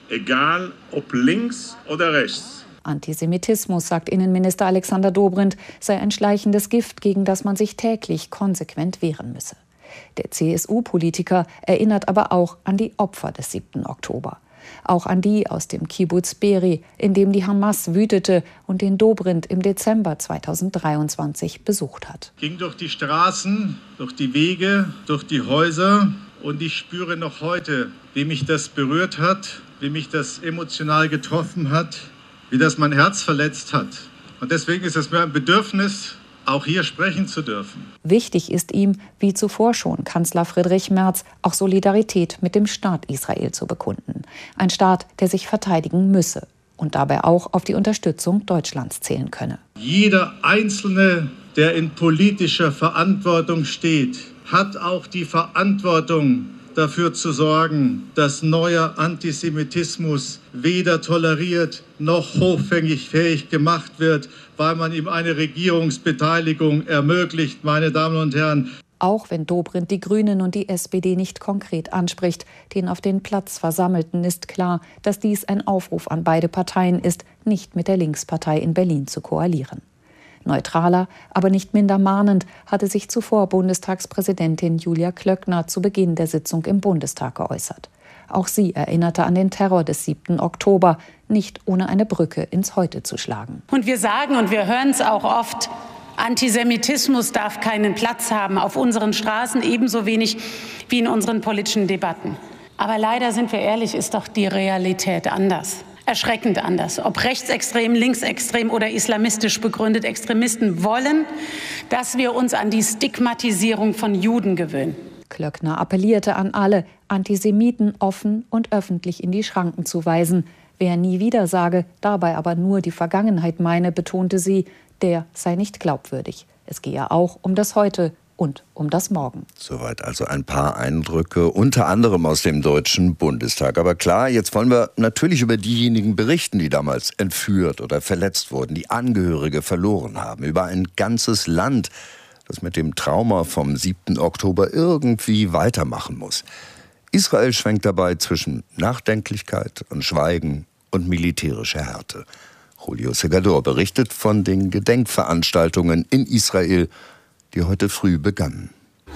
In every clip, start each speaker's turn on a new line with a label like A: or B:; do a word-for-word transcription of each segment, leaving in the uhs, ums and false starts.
A: egal ob links oder rechts.
B: Antisemitismus, sagt Innenminister Alexander Dobrindt, sei ein schleichendes Gift, gegen das man sich täglich konsequent wehren müsse. Der C S U-Politiker erinnert aber auch an die Opfer des siebten Oktober. Auch an die aus dem Kibbuz Be'eri, in dem die Hamas wütete und den Dobrindt im Dezember zweitausenddreiundzwanzig besucht hat.
A: Ich ging durch die Straßen, durch die Wege, durch die Häuser und ich spüre noch heute, wie mich das berührt hat, wie mich das emotional getroffen hat, wie das mein Herz verletzt hat. Und deswegen ist es mir ein Bedürfnis, auch hier sprechen zu dürfen.
B: Wichtig ist ihm, wie zuvor schon Kanzler Friedrich Merz, auch Solidarität mit dem Staat Israel zu bekunden. Ein Staat, der sich verteidigen müsse und dabei auch auf die Unterstützung Deutschlands zählen könne.
A: Jeder Einzelne, der in politischer Verantwortung steht, hat auch die Verantwortung, dafür zu sorgen, dass neuer Antisemitismus weder toleriert noch hoffängig fähig gemacht wird, weil man ihm eine Regierungsbeteiligung ermöglicht, meine Damen und Herren.
B: Auch wenn Dobrindt die Grünen und die S P D nicht konkret anspricht, den auf den Platz Versammelten ist klar, dass dies ein Aufruf an beide Parteien ist, nicht mit der Linkspartei in Berlin zu koalieren. Neutraler, aber nicht minder mahnend hatte sich zuvor Bundestagspräsidentin Julia Klöckner zu Beginn der Sitzung im Bundestag geäußert. Auch sie erinnerte an den Terror des siebten Oktober, nicht ohne eine Brücke ins Heute zu schlagen.
C: Und wir sagen, und wir hören es auch oft, Antisemitismus darf keinen Platz haben auf unseren Straßen, ebenso wenig wie in unseren politischen Debatten. Aber leider, sind wir ehrlich, ist doch die Realität anders. Erschreckend anders. Ob rechtsextrem, linksextrem oder islamistisch begründet, Extremisten wollen, dass wir uns an die Stigmatisierung von Juden gewöhnen.
B: Klöckner appellierte an alle, Antisemiten offen und öffentlich in die Schranken zu weisen. Wer nie wieder sage, dabei aber nur die Vergangenheit meine, betonte sie, der sei nicht glaubwürdig. Es gehe auch um das Heute und um das Morgen.
D: Soweit also ein paar Eindrücke, unter anderem aus dem Deutschen Bundestag. Aber klar, jetzt wollen wir natürlich über diejenigen berichten, die damals entführt oder verletzt wurden, die Angehörige verloren haben, über ein ganzes Land, das mit dem Trauma vom siebten Oktober irgendwie weitermachen muss. Israel schwenkt dabei zwischen Nachdenklichkeit und Schweigen und militärischer Härte. Julio Segador berichtet von den Gedenkveranstaltungen in Israel, die heute früh begannen.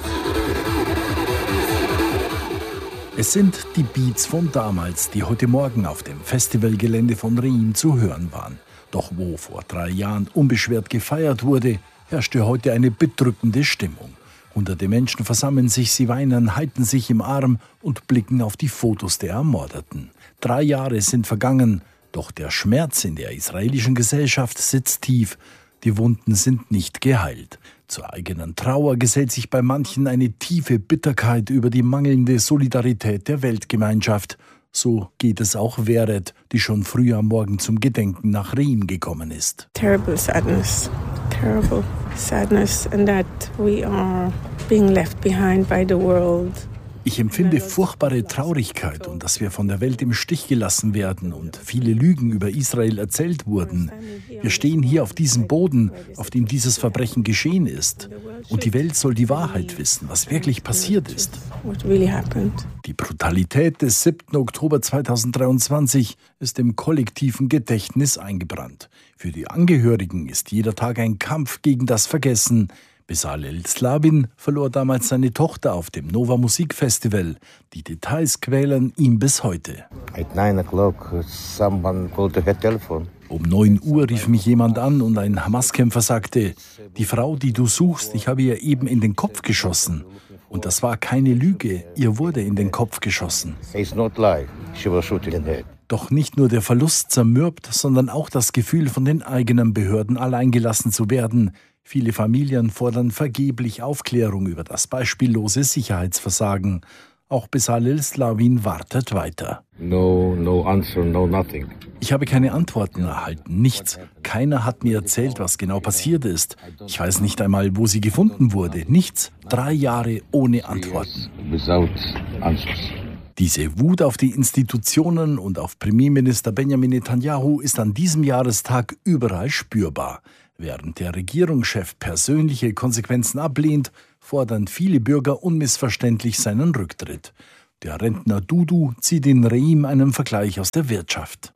E: Es sind die Beats von damals, die heute Morgen auf dem Festivalgelände von Reim zu hören waren. Doch wo vor drei Jahren unbeschwert gefeiert wurde, herrschte heute eine bedrückende Stimmung. Hunderte Menschen versammeln sich, sie weinen, halten sich im Arm und blicken auf die Fotos der Ermordeten. Drei Jahre sind vergangen, doch der Schmerz in der israelischen Gesellschaft sitzt tief. Die Wunden sind nicht geheilt. Zur eigenen Trauer gesellt sich bei manchen eine tiefe Bitterkeit über die mangelnde Solidarität der Weltgemeinschaft. So geht es auch Weret, die schon früh am Morgen zum Gedenken nach Reim gekommen ist.
F: Terrible sadness, terrible sadness, and that we are being left behind by the world.
E: Ich empfinde furchtbare Traurigkeit und dass wir von der Welt im Stich gelassen werden und viele Lügen über Israel erzählt wurden. Wir stehen hier auf diesem Boden, auf dem dieses Verbrechen geschehen ist. Und die Welt soll die Wahrheit wissen, was wirklich passiert ist. Die Brutalität des siebten Oktober zweitausenddreiundzwanzig ist im kollektiven Gedächtnis eingebrannt. Für die Angehörigen ist jeder Tag ein Kampf gegen das Vergessen. Bezalel Slavin verlor damals seine Tochter auf dem Nova Musikfestival. Die Details quälen ihn bis heute. Um neun Uhr rief mich jemand an und ein Hamas-Kämpfer sagte, die Frau, die du suchst, ich habe ihr eben in den Kopf geschossen. Und das war keine Lüge, ihr wurde in den Kopf geschossen. Doch nicht nur der Verlust zermürbt, sondern auch das Gefühl, von den eigenen Behörden alleingelassen zu werden. Viele Familien fordern vergeblich Aufklärung über das beispiellose Sicherheitsversagen. Auch Bezalel Slavin wartet weiter.
G: No, no answer, no nothing.
E: Ich habe keine Antworten erhalten, nichts. Keiner hat mir erzählt, was genau passiert ist. Ich weiß nicht einmal, wo sie gefunden wurde. Nichts. Drei Jahre ohne Antworten.
G: Without answers.
E: Diese Wut auf die Institutionen und auf Premierminister Benjamin Netanyahu ist an diesem Jahrestag überall spürbar. Während der Regierungschef persönliche Konsequenzen ablehnt, fordern viele Bürger unmissverständlich seinen Rücktritt. Der Rentner Dudu zieht in Reim einen Vergleich aus der Wirtschaft.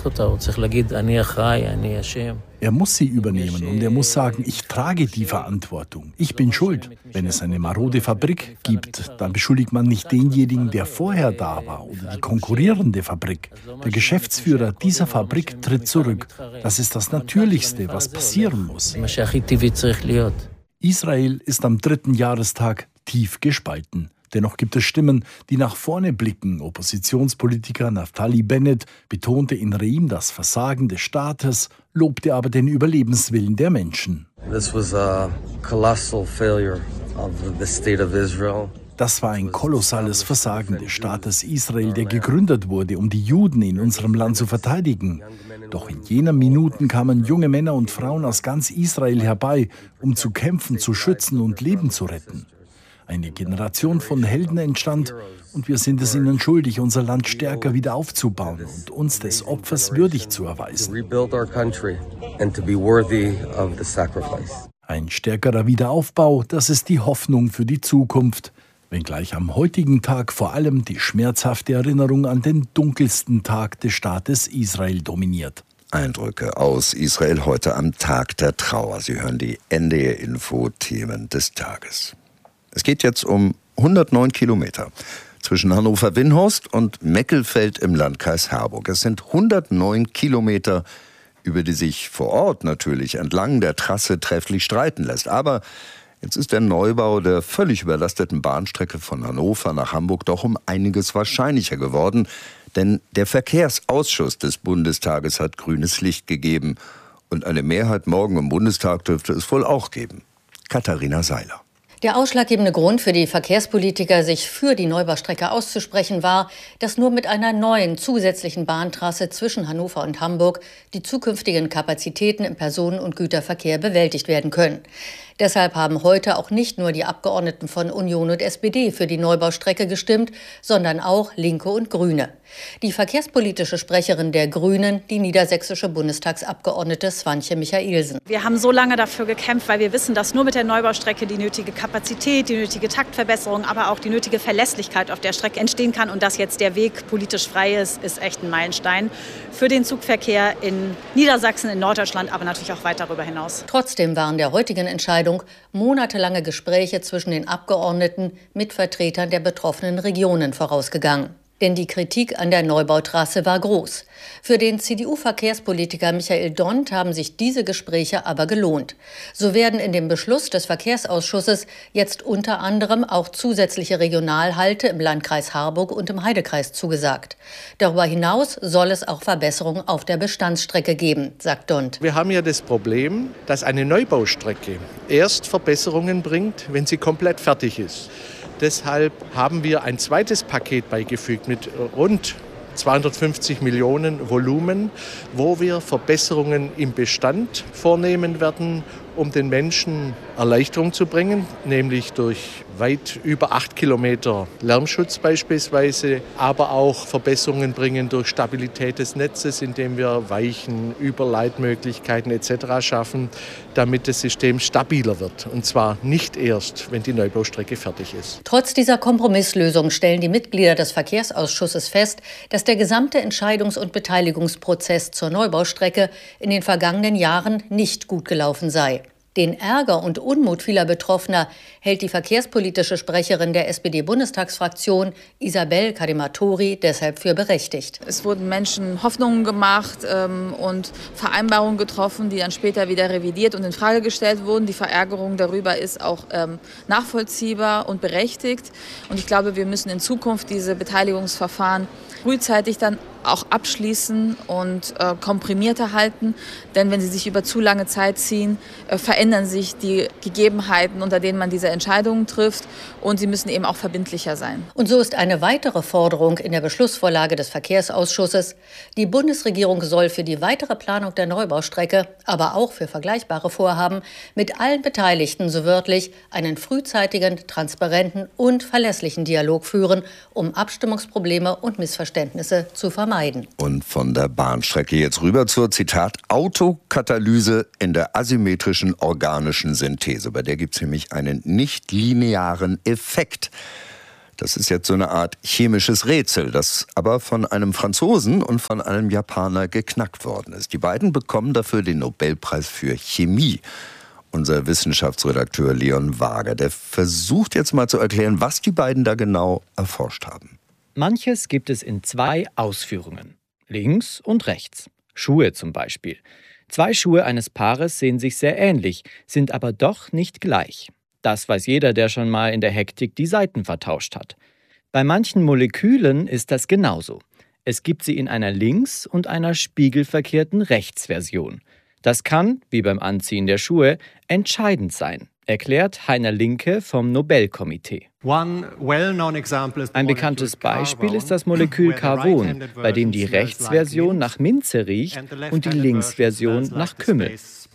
E: Er muss sie übernehmen und er muss sagen, ich trage die Verantwortung. Ich bin schuld. Wenn es eine marode Fabrik gibt, dann beschuldigt man nicht denjenigen, der vorher da war oder die konkurrierende Fabrik. Der Geschäftsführer dieser Fabrik tritt zurück. Das ist das Natürlichste, was passieren muss. Israel ist am dritten Jahrestag tief gespalten. Dennoch gibt es Stimmen, die nach vorne blicken. Oppositionspolitiker Naftali Bennett betonte in Reim das Versagen des Staates, lobte aber den Überlebenswillen der Menschen.
H: This was a colossal failure of the state of Israel.
E: Das war ein kolossales Versagen des Staates Israel, der gegründet wurde, um die Juden in unserem Land zu verteidigen. Doch in jenen Minuten kamen junge Männer und Frauen aus ganz Israel herbei, um zu kämpfen, zu schützen und Leben zu retten. Eine Generation von Helden entstand und wir sind es ihnen schuldig, unser Land stärker wieder aufzubauen und uns des Opfers würdig zu erweisen. Ein stärkerer Wiederaufbau, das ist die Hoffnung für die Zukunft, wenngleich am heutigen Tag vor allem die schmerzhafte Erinnerung an den dunkelsten Tag des Staates Israel dominiert.
D: Eindrücke aus Israel heute am Tag der Trauer. Sie hören die N D R-Info-Themen des Tages. Es geht jetzt um hundertneun Kilometer zwischen Hannover-Winnhorst und Meckelfeld im Landkreis Harburg. Es sind hundertneun Kilometer, über die sich vor Ort natürlich entlang der Trasse trefflich streiten lässt. Aber jetzt ist der Neubau der völlig überlasteten Bahnstrecke von Hannover nach Hamburg doch um einiges wahrscheinlicher geworden. Denn der Verkehrsausschuss des Bundestages hat grünes Licht gegeben. Und eine Mehrheit morgen im Bundestag dürfte es wohl auch geben. Katharina Seiler.
I: Der ausschlaggebende Grund für die Verkehrspolitiker, sich für die Neubaustrecke auszusprechen, war, dass nur mit einer neuen zusätzlichen Bahntrasse zwischen Hannover und Hamburg die zukünftigen Kapazitäten im Personen- und Güterverkehr bewältigt werden können. Deshalb haben heute auch nicht nur die Abgeordneten von Union und S P D für die Neubaustrecke gestimmt, sondern auch Linke und Grüne. Die verkehrspolitische Sprecherin der Grünen, die niedersächsische Bundestagsabgeordnete Swantje Michaelsen.
J: Wir haben so lange dafür gekämpft, weil wir wissen, dass nur mit der Neubaustrecke die nötige Kapazität, die nötige Taktverbesserung, aber auch die nötige Verlässlichkeit auf der Strecke entstehen kann. Und dass jetzt der Weg politisch frei ist, ist echt ein Meilenstein für den Zugverkehr in Niedersachsen, in Norddeutschland, aber natürlich auch weit darüber hinaus.
I: Trotzdem waren der heutigen Entscheidung monatelange Gespräche zwischen den Abgeordneten mit Vertretern der betroffenen Regionen vorausgegangen. Denn die Kritik an der Neubautrasse war groß. Für den C D U-Verkehrspolitiker Michael Dont haben sich diese Gespräche aber gelohnt. So werden in dem Beschluss des Verkehrsausschusses jetzt unter anderem auch zusätzliche Regionalhalte im Landkreis Harburg und im Heidekreis zugesagt. Darüber hinaus soll es auch Verbesserungen auf der Bestandsstrecke geben, sagt Dont.
K: Wir haben ja das Problem, dass eine Neubaustrecke erst Verbesserungen bringt, wenn sie komplett fertig ist. Deshalb haben wir ein zweites Paket beigefügt mit rund zweihundertfünfzig Millionen Volumen, wo wir Verbesserungen im Bestand vornehmen werden, um den Menschen Erleichterung zu bringen, nämlich durch weit über acht Kilometer Lärmschutz beispielsweise, aber auch Verbesserungen bringen durch Stabilität des Netzes, indem wir Weichen, Überleitmöglichkeiten et cetera schaffen, damit das System stabiler wird. Und zwar nicht erst, wenn die Neubaustrecke fertig ist.
I: Trotz dieser Kompromisslösung stellen die Mitglieder des Verkehrsausschusses fest, dass der gesamte Entscheidungs- und Beteiligungsprozess zur Neubaustrecke in den vergangenen Jahren nicht gut gelaufen sei. Den Ärger und Unmut vieler Betroffener hält die verkehrspolitische Sprecherin der S P D-Bundestagsfraktion Isabel Kadimatori deshalb für berechtigt.
L: Es wurden Menschen Hoffnungen gemacht ähm, und Vereinbarungen getroffen, die dann später wieder revidiert und in Frage gestellt wurden. Die Verärgerung darüber ist auch ähm, nachvollziehbar und berechtigt. Und ich glaube, wir müssen in Zukunft diese Beteiligungsverfahren frühzeitig dann auch abschließen und äh, komprimierter halten. Denn wenn sie sich über zu lange Zeit ziehen, äh, verändern sich die Gegebenheiten, unter denen man diese Entscheidungen trifft. Und sie müssen eben auch verbindlicher sein.
I: Und so ist eine weitere Forderung in der Beschlussvorlage des Verkehrsausschusses: Die Bundesregierung soll für die weitere Planung der Neubaustrecke, aber auch für vergleichbare Vorhaben, mit allen Beteiligten so wörtlich einen frühzeitigen, transparenten und verlässlichen Dialog führen, um Abstimmungsprobleme und Missverständnisse zu vermeiden.
D: Und von der Bahnstrecke jetzt rüber zur, Zitat, Autokatalyse in der asymmetrischen organischen Synthese. Bei der gibt es nämlich einen nicht linearen Effekt. Das ist jetzt so eine Art chemisches Rätsel, das aber von einem Franzosen und von einem Japaner geknackt worden ist. Die beiden bekommen dafür den Nobelpreis für Chemie. Unser Wissenschaftsredakteur Leon Wager, der versucht jetzt mal zu erklären, was die beiden da genau erforscht haben.
M: Manches gibt es in zwei Ausführungen, links und rechts. Schuhe zum Beispiel. Zwei Schuhe eines Paares sehen sich sehr ähnlich, sind aber doch nicht gleich. Das weiß jeder, der schon mal in der Hektik die Seiten vertauscht hat. Bei manchen Molekülen ist das genauso. Es gibt sie in einer links- und einer spiegelverkehrten Rechtsversion. Das kann, wie beim Anziehen der Schuhe, entscheidend sein, erklärt Heiner Linke vom Nobelkomitee. Ein bekanntes Beispiel ist das Molekül Carbon, bei dem die Rechtsversion nach Minze riecht und die Linksversion nach Kümmel.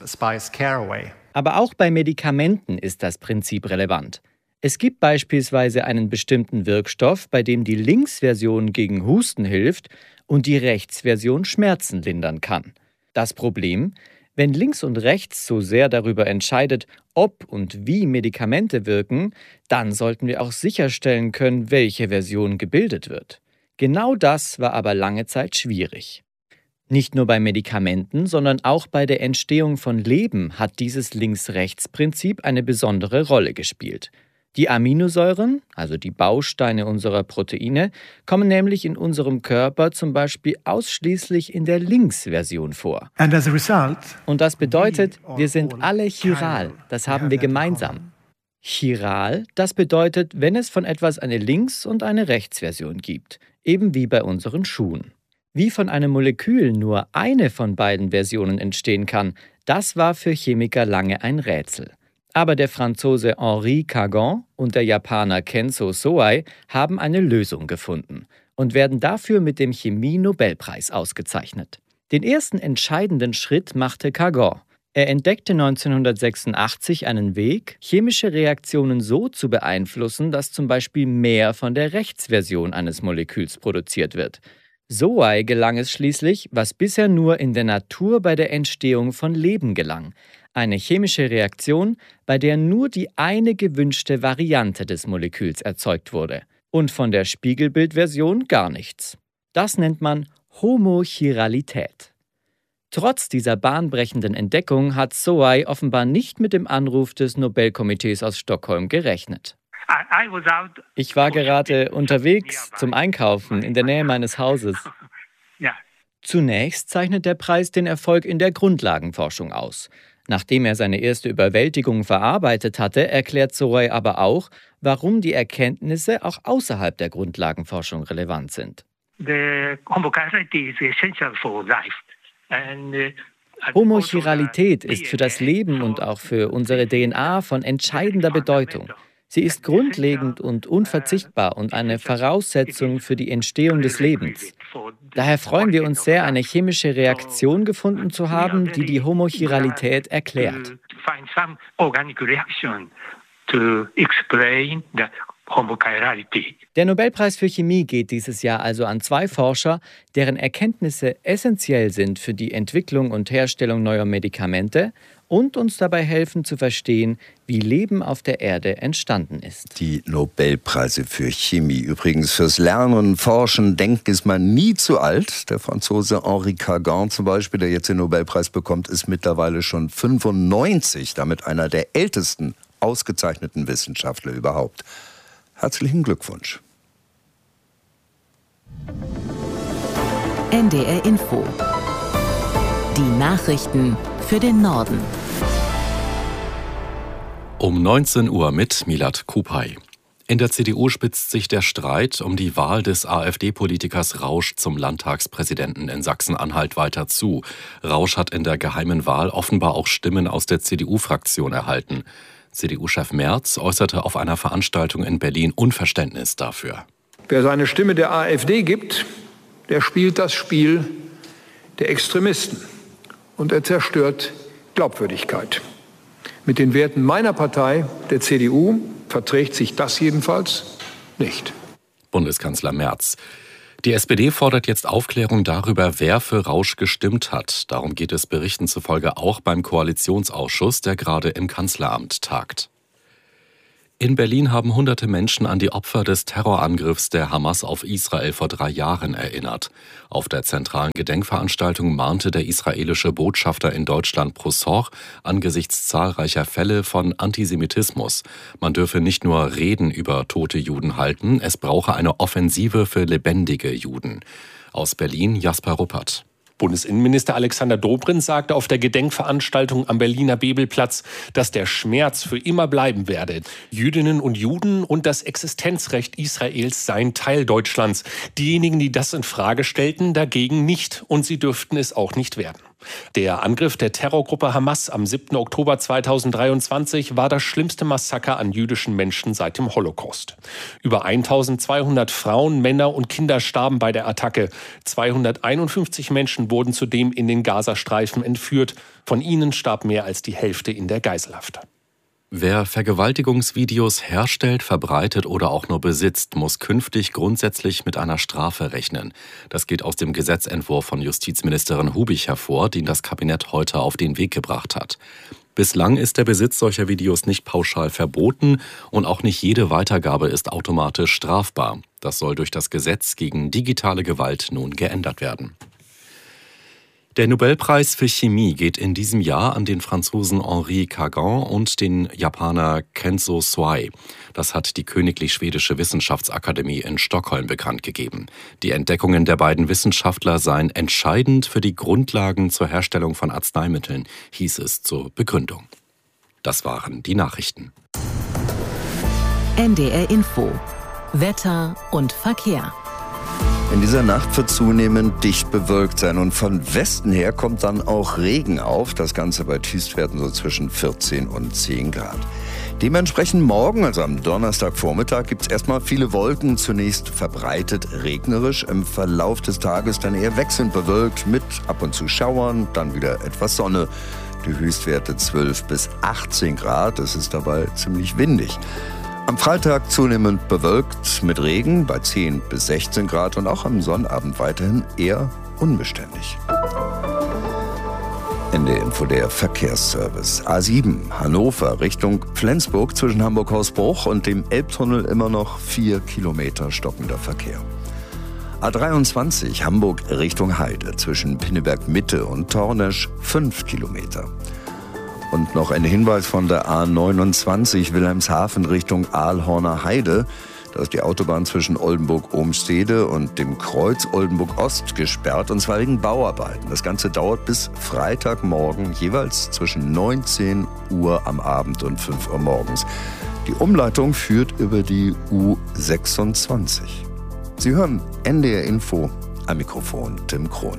M: Aber auch bei Medikamenten ist das Prinzip relevant. Es gibt beispielsweise einen bestimmten Wirkstoff, bei dem die Linksversion gegen Husten hilft und die Rechtsversion Schmerzen lindern kann. Das Problem: Wenn links und rechts so sehr darüber entscheidet, ob und wie Medikamente wirken, dann sollten wir auch sicherstellen können, welche Version gebildet wird. Genau das war aber lange Zeit schwierig. Nicht nur bei Medikamenten, sondern auch bei der Entstehung von Leben hat dieses Links-Rechts-Prinzip eine besondere Rolle gespielt. Die Aminosäuren, also die Bausteine unserer Proteine, kommen nämlich in unserem Körper zum Beispiel ausschließlich in der Linksversion vor. Und das bedeutet, wir sind alle chiral, das haben wir gemeinsam. Chiral, das bedeutet, wenn es von etwas eine Links- und eine Rechtsversion gibt, eben wie bei unseren Schuhen. Wie von einem Molekül nur eine von beiden Versionen entstehen kann, das war für Chemiker lange ein Rätsel. Aber der Franzose Henri Cagon und der Japaner Kenzo Soei haben eine Lösung gefunden und werden dafür mit dem Chemie-Nobelpreis ausgezeichnet. Den ersten entscheidenden Schritt machte Cagon. Er entdeckte neunzehnhundertsechsundachtzig einen Weg, chemische Reaktionen so zu beeinflussen, dass zum Beispiel mehr von der Rechtsversion eines Moleküls produziert wird. Soei gelang es schließlich, was bisher nur in der Natur bei der Entstehung von Leben gelang: Eine chemische Reaktion, bei der nur die eine gewünschte Variante des Moleküls erzeugt wurde und von der Spiegelbildversion gar nichts. Das nennt man Homochiralität. Trotz dieser bahnbrechenden Entdeckung hat Soei offenbar nicht mit dem Anruf des Nobelkomitees aus Stockholm gerechnet. Ich war gerade unterwegs zum Einkaufen in der Nähe meines Hauses. Zunächst zeichnet der Preis den Erfolg in der Grundlagenforschung aus. Nachdem er seine erste Überwältigung verarbeitet hatte, erklärt Soei aber auch, warum die Erkenntnisse auch außerhalb der Grundlagenforschung relevant sind. Homochiralität ist für das Leben und auch für unsere D N A von entscheidender Bedeutung. Sie ist grundlegend und unverzichtbar und eine Voraussetzung für die Entstehung des Lebens. Daher freuen wir uns sehr, eine chemische Reaktion gefunden zu haben, die die Homochiralität erklärt. Der Nobelpreis für Chemie geht dieses Jahr also an zwei Forscher, deren Erkenntnisse essentiell sind für die Entwicklung und Herstellung neuer Medikamente und uns dabei helfen zu verstehen, wie Leben auf der Erde entstanden ist.
D: Die Nobelpreise für Chemie. Übrigens fürs Lernen und Forschen, Denken ist man nie zu alt. Der Franzose Henri Cagon zum Beispiel, der jetzt den Nobelpreis bekommt, ist mittlerweile schon fünfundneunzig, damit einer der ältesten ausgezeichneten Wissenschaftler überhaupt. Herzlichen Glückwunsch.
N: N D R Info. Die Nachrichten für den Norden.
O: Um neunzehn Uhr mit Milad Kupay. In der C D U spitzt sich der Streit um die Wahl des AfD-Politikers Rausch zum Landtagspräsidenten in Sachsen-Anhalt weiter zu. Rausch hat in der geheimen Wahl offenbar auch Stimmen aus der C D U-Fraktion erhalten. C D U-Chef Merz äußerte auf einer Veranstaltung in Berlin Unverständnis dafür.
P: Wer seine Stimme der AfD gibt, der spielt das Spiel der Extremisten und er zerstört Glaubwürdigkeit. Mit den Werten meiner Partei, der C D U, verträgt sich das jedenfalls nicht.
O: Bundeskanzler Merz. Die S P D fordert jetzt Aufklärung darüber, wer für Rausch gestimmt hat. Darum geht es Berichten zufolge auch beim Koalitionsausschuss, der gerade im Kanzleramt tagt. In Berlin haben hunderte Menschen an die Opfer des Terrorangriffs der Hamas auf Israel vor drei Jahren erinnert. Auf der zentralen Gedenkveranstaltung mahnte der israelische Botschafter in Deutschland Broussard angesichts zahlreicher Fälle von Antisemitismus. Man dürfe nicht nur Reden über tote Juden halten, es brauche eine Offensive für lebendige Juden. Aus Berlin Jasper Ruppert.
Q: Bundesinnenminister Alexander Dobrindt sagte auf der Gedenkveranstaltung am Berliner Bebelplatz, dass der Schmerz für immer bleiben werde. Jüdinnen und Juden und das Existenzrecht Israels seien Teil Deutschlands. Diejenigen, die das in Frage stellten, dagegen nicht, und sie dürften es auch nicht werden. Der Angriff der Terrorgruppe Hamas am siebten Oktober zweitausenddreiundzwanzig war das schlimmste Massaker an jüdischen Menschen seit dem Holocaust. Über eintausendzweihundert Frauen, Männer und Kinder starben bei der Attacke. zweihunderteinundfünfzig Menschen wurden zudem in den Gazastreifen entführt. Von ihnen starb mehr als die Hälfte in der Geiselhaft.
O: Wer Vergewaltigungsvideos herstellt, verbreitet oder auch nur besitzt, muss künftig grundsätzlich mit einer Strafe rechnen. Das geht aus dem Gesetzentwurf von Justizministerin Hubich hervor, den das Kabinett heute auf den Weg gebracht hat. Bislang ist der Besitz solcher Videos nicht pauschal verboten und auch nicht jede Weitergabe ist automatisch strafbar. Das soll durch das Gesetz gegen digitale Gewalt nun geändert werden. Der Nobelpreis für Chemie geht in diesem Jahr an den Franzosen Henri Cagan und den Japaner Kenzo Swai. Das hat die Königlich Schwedische Wissenschaftsakademie in Stockholm bekannt gegeben. Die Entdeckungen der beiden Wissenschaftler seien entscheidend für die Grundlagen zur Herstellung von Arzneimitteln, hieß es zur Begründung. Das waren die Nachrichten.
N: N D R Info. Wetter und Verkehr.
D: In dieser Nacht wird zunehmend dicht bewölkt sein und von Westen her kommt dann auch Regen auf. Das Ganze bei Tiefstwerten so zwischen vierzehn und zehn Grad. Dementsprechend morgen, also am Donnerstagvormittag, gibt es erstmal viele Wolken. Zunächst verbreitet regnerisch, im Verlauf des Tages dann eher wechselnd bewölkt mit ab und zu Schauern, dann wieder etwas Sonne. Die Höchstwerte zwölf bis achtzehn Grad, es ist dabei ziemlich windig. Am Freitag zunehmend bewölkt mit Regen bei zehn bis sechzehn Grad und auch am Sonnabend weiterhin eher unbeständig. Ende Info der Verkehrsservice. A sieben Hannover Richtung Flensburg zwischen Hamburg-Hausbruch und dem Elbtunnel immer noch vier Kilometer stockender Verkehr. A dreiundzwanzig Hamburg Richtung Heide zwischen Pinneberg Mitte und Tornesch fünf Kilometer. Und noch ein Hinweis von der A neunundzwanzig Wilhelmshaven Richtung Aalhorner Heide. Da ist die Autobahn zwischen Oldenburg-Ohmstede und dem Kreuz Oldenburg-Ost gesperrt, und zwar wegen Bauarbeiten. Das Ganze dauert bis Freitagmorgen, jeweils zwischen neunzehn Uhr am Abend und fünf Uhr morgens. Die Umleitung führt über die U sechsundzwanzig. Sie hören N D R Info, am Mikrofon Tim Krohn.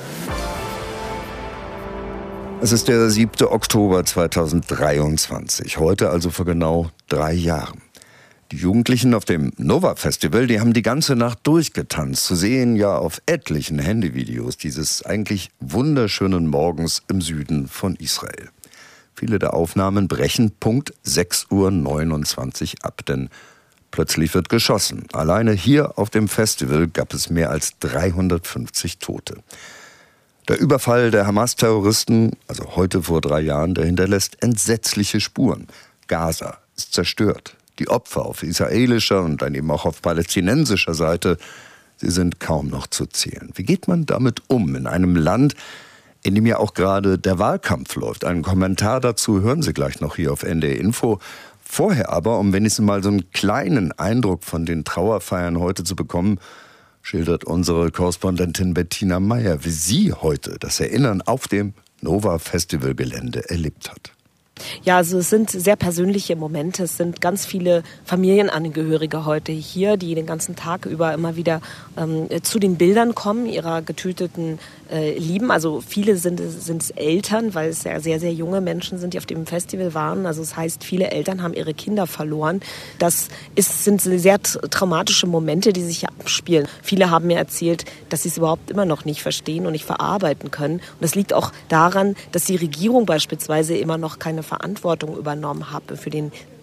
D: Es ist der siebte Oktober zweitausenddreiundzwanzig, heute also vor genau drei Jahren. Die Jugendlichen auf dem Nova Festival, die haben die ganze Nacht durchgetanzt, zu sehen ja auf etlichen Handyvideos dieses eigentlich wunderschönen Morgens im Süden von Israel. Viele der Aufnahmen brechen Punkt sechs Uhr neunundzwanzig ab, denn plötzlich wird geschossen. Alleine hier auf dem Festival gab es mehr als dreihundertfünfzig Tote. Der Überfall der Hamas-Terroristen, also heute vor drei Jahren, der hinterlässt entsetzliche Spuren. Gaza ist zerstört. Die Opfer auf israelischer und dann eben auch auf palästinensischer Seite, sie sind kaum noch zu zählen. Wie geht man damit um in einem Land, in dem ja auch gerade der Wahlkampf läuft? Einen Kommentar dazu hören Sie gleich noch hier auf N D R Info. Vorher aber, um wenigstens mal so einen kleinen Eindruck von den Trauerfeiern heute zu bekommen, schildert unsere Korrespondentin Bettina Meyer, wie sie heute das Erinnern auf dem Nova-Festival-Gelände erlebt hat.
R: Ja, also es sind sehr persönliche Momente. Es sind ganz viele Familienangehörige heute hier, die den ganzen Tag über immer wieder ähm, zu den Bildern kommen, ihrer getöteten äh, Lieben. Also viele sind es Eltern, weil es ja sehr, sehr junge Menschen sind, die auf dem Festival waren. Also das heißt, viele Eltern haben ihre Kinder verloren. Das ist, sind sehr traumatische Momente, die sich hier abspielen. Viele haben mir erzählt, dass sie es überhaupt immer noch nicht verstehen und nicht verarbeiten können. Und das liegt auch daran, dass die Regierung beispielsweise immer noch keine Verantwortung übernommen habe für den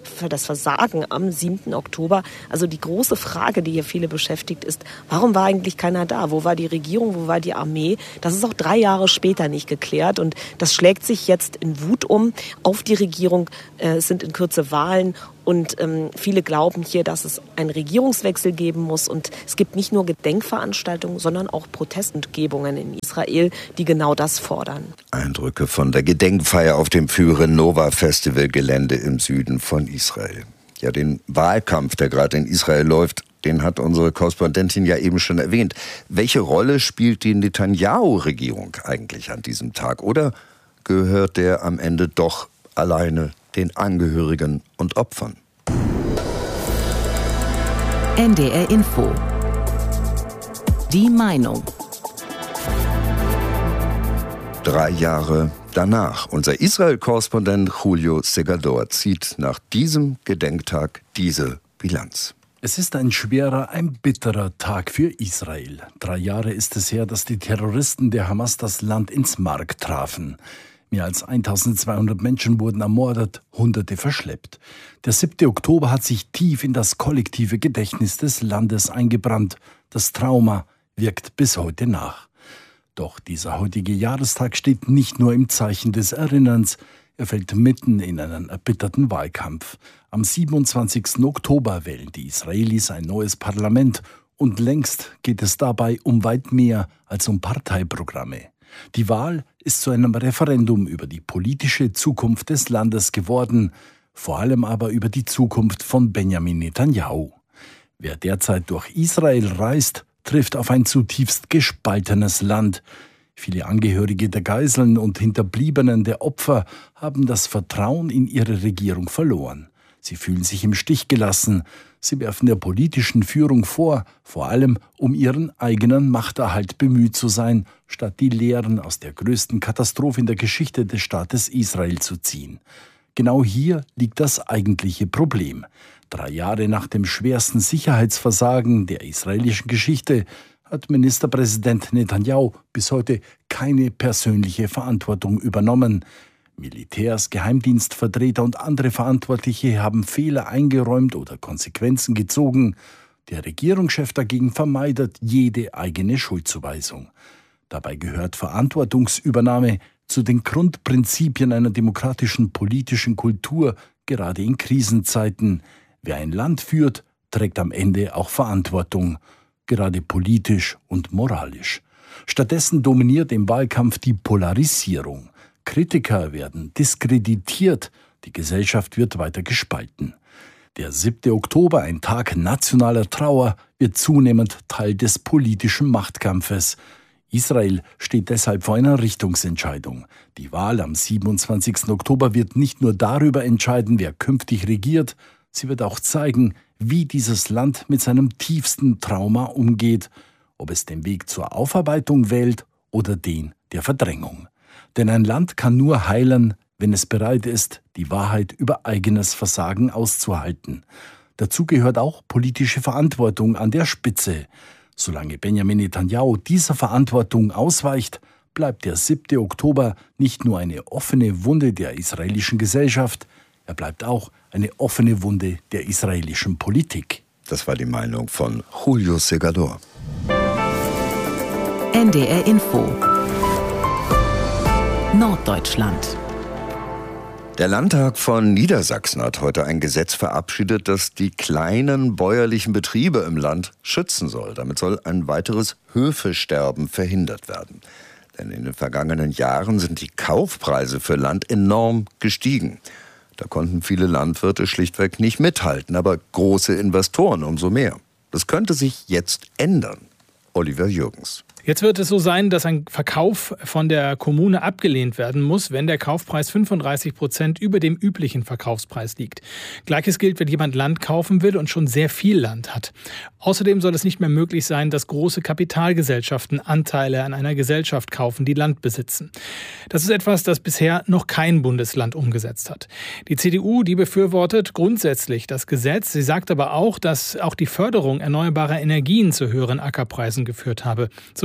R: für das Versagen am siebten Oktober. Also die große Frage, die hier viele beschäftigt, ist, warum war eigentlich keiner da? Wo war die Regierung, wo war die Armee? Das ist auch drei Jahre später nicht geklärt und das schlägt sich jetzt in Wut um auf die Regierung. Es äh, sind in Kürze Wahlen und ähm, viele glauben hier, dass es einen Regierungswechsel geben muss und es gibt nicht nur Gedenkveranstaltungen, sondern auch Protestkundgebungen in Israel, die genau das fordern.
D: Eindrücke von der Gedenkfeier auf dem Führen Nova Festival Gelände im Süden von Israel. Ja, den Wahlkampf, der gerade in Israel läuft, den hat unsere Korrespondentin ja eben schon erwähnt. Welche Rolle spielt die Netanyahu-Regierung eigentlich an diesem Tag? Oder gehört der am Ende doch alleine den Angehörigen und Opfern?
N: N D R Info. Die Meinung.
D: Drei Jahre danach. Unser Israel-Korrespondent Julio Segador zieht nach diesem Gedenktag diese Bilanz.
E: Es ist ein schwerer, ein bitterer Tag für Israel. Drei Jahre ist es her, dass die Terroristen der Hamas das Land ins Mark trafen. Mehr als eintausendzweihundert Menschen wurden ermordet, Hunderte verschleppt. Der siebte Oktober hat sich tief in das kollektive Gedächtnis des Landes eingebrannt. Das Trauma wirkt bis heute nach. Doch dieser heutige Jahrestag steht nicht nur im Zeichen des Erinnerns, er fällt mitten in einen erbitterten Wahlkampf. Am siebenundzwanzigsten Oktober wählen die Israelis ein neues Parlament und längst geht es dabei um weit mehr als um Parteiprogramme. Die Wahl ist zu einem Referendum über die politische Zukunft des Landes geworden, vor allem aber über die Zukunft von Benjamin Netanyahu. Wer derzeit durch Israel reist, trifft auf ein zutiefst gespaltenes Land. Viele Angehörige der Geiseln und Hinterbliebenen der Opfer haben das Vertrauen in ihre Regierung verloren. Sie fühlen sich im Stich gelassen. Sie werfen der politischen Führung vor, vor allem um ihren eigenen Machterhalt bemüht zu sein, statt die Lehren aus der größten Katastrophe in der Geschichte des Staates Israel zu ziehen. Genau hier liegt das eigentliche Problem. Drei Jahre nach dem schwersten Sicherheitsversagen der israelischen Geschichte hat Ministerpräsident Netanyahu bis heute keine persönliche Verantwortung übernommen. Militärs, Geheimdienstvertreter und andere Verantwortliche haben Fehler eingeräumt oder Konsequenzen gezogen. Der Regierungschef dagegen vermeidet jede eigene Schuldzuweisung. Dabei gehört Verantwortungsübernahme zu den Grundprinzipien einer demokratischen politischen Kultur, gerade in Krisenzeiten. Wer ein Land führt, trägt am Ende auch Verantwortung, gerade politisch und moralisch. Stattdessen dominiert im Wahlkampf die Polarisierung. Kritiker werden diskreditiert, die Gesellschaft wird weiter gespalten. Der siebte Oktober, ein Tag nationaler Trauer, wird zunehmend Teil des politischen Machtkampfes. Israel steht deshalb vor einer Richtungsentscheidung. Die Wahl am siebenundzwanzigsten Oktober wird nicht nur darüber entscheiden, wer künftig regiert, sie wird auch zeigen, wie dieses Land mit seinem tiefsten Trauma umgeht, ob es den Weg zur Aufarbeitung wählt oder den der Verdrängung. Denn ein Land kann nur heilen, wenn es bereit ist, die Wahrheit über eigenes Versagen auszuhalten. Dazu gehört auch politische Verantwortung an der Spitze. Solange Benjamin Netanyahu dieser Verantwortung ausweicht, bleibt der siebte Oktober nicht nur eine offene Wunde der israelischen Gesellschaft, er bleibt auch eine offene Wunde der israelischen Politik.
D: Das war die Meinung von Julio Segador.
N: N D R Info. Norddeutschland.
D: Der Landtag von Niedersachsen hat heute ein Gesetz verabschiedet, das die kleinen bäuerlichen Betriebe im Land schützen soll. Damit soll ein weiteres Höfesterben verhindert werden. Denn in den vergangenen Jahren sind die Kaufpreise für Land enorm gestiegen. Da konnten viele Landwirte schlichtweg nicht mithalten, aber große Investoren umso mehr. Das könnte sich jetzt ändern. Oliver Jürgens.
S: Jetzt wird es so sein, dass ein Verkauf von der Kommune abgelehnt werden muss, wenn der Kaufpreis fünfunddreißig Prozent über dem üblichen Verkaufspreis liegt. Gleiches gilt, wenn jemand Land kaufen will und schon sehr viel Land hat. Außerdem soll es nicht mehr möglich sein, dass große Kapitalgesellschaften Anteile an einer Gesellschaft kaufen, die Land besitzen. Das ist etwas, das bisher noch kein Bundesland umgesetzt hat. Die C D U, die befürwortet grundsätzlich das Gesetz. Sie sagt aber auch, dass auch die Förderung erneuerbarer Energien zu höheren Ackerpreisen geführt habe. Zum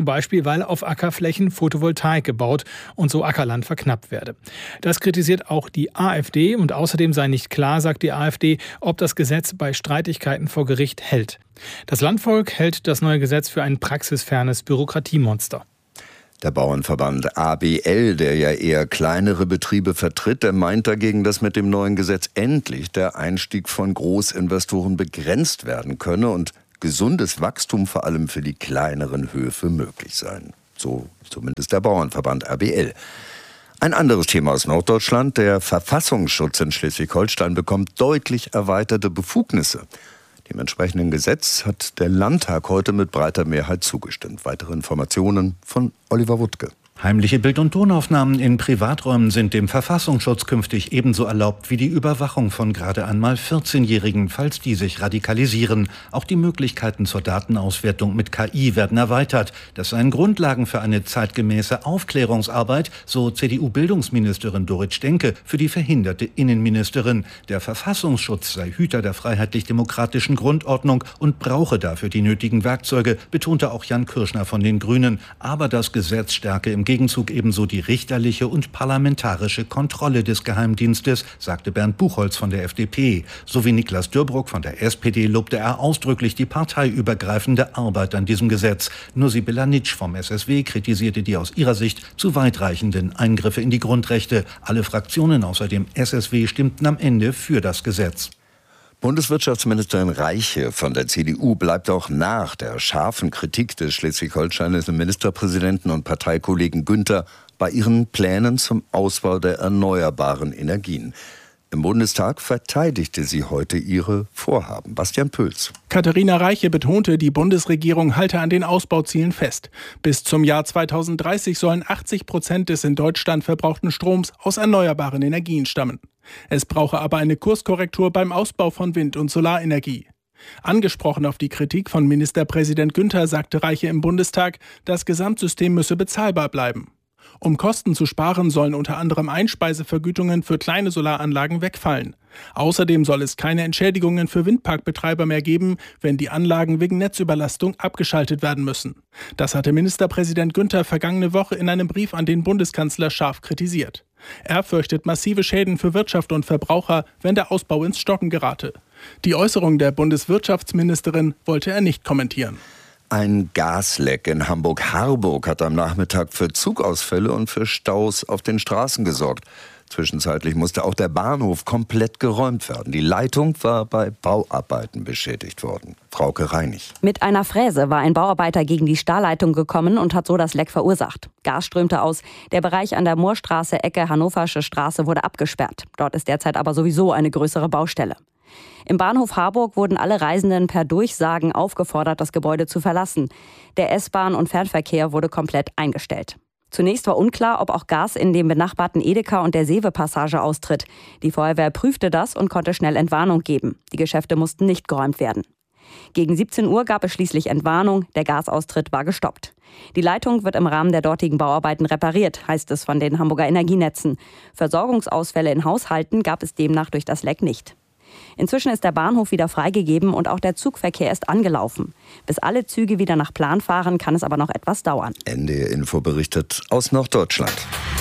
S: Beispiel, weil auf Ackerflächen Photovoltaik gebaut und so Ackerland verknappt werde. Das kritisiert auch die AfD und außerdem sei nicht klar, sagt die AfD, ob das Gesetz bei Streitigkeiten vor Gericht hält. Das Landvolk hält das neue Gesetz für ein praxisfernes Bürokratiemonster.
D: Der Bauernverband A B L, der ja eher kleinere Betriebe vertritt, der meint dagegen, dass mit dem neuen Gesetz endlich der Einstieg von Großinvestoren begrenzt werden könne und gesundes Wachstum vor allem für die kleineren Höfe möglich sein. So zumindest der Bauernverband A B L. Ein anderes Thema aus Norddeutschland. Der Verfassungsschutz in Schleswig-Holstein bekommt deutlich erweiterte Befugnisse. Dem entsprechenden Gesetz hat der Landtag heute mit breiter Mehrheit zugestimmt. Weitere Informationen von Oliver Wuttke.
T: Heimliche Bild- und Tonaufnahmen in Privaträumen sind dem Verfassungsschutz künftig ebenso erlaubt wie die Überwachung von gerade einmal vierzehnjährigen, falls die sich radikalisieren. Auch die Möglichkeiten zur Datenauswertung mit K I werden erweitert. Das seien Grundlagen für eine zeitgemäße Aufklärungsarbeit, so C D U-Bildungsministerin Dorit Stenke für die verhinderte Innenministerin. Der Verfassungsschutz sei Hüter der freiheitlich-demokratischen Grundordnung und brauche dafür die nötigen Werkzeuge, betonte auch Jan Kirschner von den Grünen. Aber das Gesetz stärke im Gegenzug ebenso die richterliche und parlamentarische Kontrolle des Geheimdienstes, sagte Bernd Buchholz von der F D P. Sowie Niklas Dörbruck von der S P D lobte er ausdrücklich die parteiübergreifende Arbeit an diesem Gesetz. Nur Sibylla Nitsch vom S S W kritisierte die aus ihrer Sicht zu weitreichenden Eingriffe in die Grundrechte. Alle Fraktionen außer dem S S W stimmten am Ende für das Gesetz.
D: Bundeswirtschaftsministerin Reiche von der C D U bleibt auch nach der scharfen Kritik des schleswig-holsteinischen Ministerpräsidenten und Parteikollegen Günther bei ihren Plänen zum Ausbau der erneuerbaren Energien. Im Bundestag verteidigte sie heute ihre Vorhaben. Bastian Pöls.
U: Katharina Reiche betonte, die Bundesregierung halte an den Ausbauzielen fest. Bis zum Jahr zweitausenddreißig sollen achtzig Prozent des in Deutschland verbrauchten Stroms aus erneuerbaren Energien stammen. Es brauche aber eine Kurskorrektur beim Ausbau von Wind- und Solarenergie. Angesprochen auf die Kritik von Ministerpräsident Günther sagte Reiche im Bundestag, das Gesamtsystem müsse bezahlbar bleiben. Um Kosten zu sparen, sollen unter anderem Einspeisevergütungen für kleine Solaranlagen wegfallen. Außerdem soll es keine Entschädigungen für Windparkbetreiber mehr geben, wenn die Anlagen wegen Netzüberlastung abgeschaltet werden müssen. Das hatte Ministerpräsident Günther vergangene Woche in einem Brief an den Bundeskanzler scharf kritisiert. Er fürchtet massive Schäden für Wirtschaft und Verbraucher, wenn der Ausbau ins Stocken gerate. Die Äußerung der Bundeswirtschaftsministerin wollte er nicht kommentieren.
D: Ein Gasleck in Hamburg-Harburg hat am Nachmittag für Zugausfälle und für Staus auf den Straßen gesorgt. Zwischenzeitlich musste auch der Bahnhof komplett geräumt werden. Die Leitung war bei Bauarbeiten beschädigt worden. Frauke Reinig.
V: Mit einer Fräse war ein Bauarbeiter gegen die Stahlleitung gekommen und hat so das Leck verursacht. Gas strömte aus. Der Bereich an der Moorstraße, Ecke Hannoversche Straße, wurde abgesperrt. Dort ist derzeit aber sowieso eine größere Baustelle. Im Bahnhof Harburg wurden alle Reisenden per Durchsagen aufgefordert, das Gebäude zu verlassen. Der S-Bahn- und Fernverkehr wurde komplett eingestellt. Zunächst war unklar, ob auch Gas in dem benachbarten Edeka und der Seewe-Passage austritt. Die Feuerwehr prüfte das und konnte schnell Entwarnung geben. Die Geschäfte mussten nicht geräumt werden. Gegen siebzehn Uhr gab es schließlich Entwarnung. Der Gasaustritt war gestoppt. Die Leitung wird im Rahmen der dortigen Bauarbeiten repariert, heißt es von den Hamburger Energienetzen. Versorgungsausfälle in Haushalten gab es demnach durch das Leck nicht. Inzwischen ist der Bahnhof wieder freigegeben und auch der Zugverkehr ist angelaufen. Bis alle Züge wieder nach Plan fahren, kann es aber noch etwas dauern.
D: N D R-Info berichtet aus Norddeutschland.